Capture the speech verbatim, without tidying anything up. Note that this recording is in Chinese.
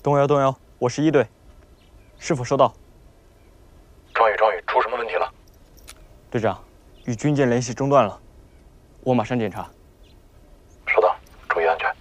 动摇，动摇，我是一队，是否收到？ 庄宇，庄宇，出什么问题了？ 队长，与军舰联系中断了，我马上检查。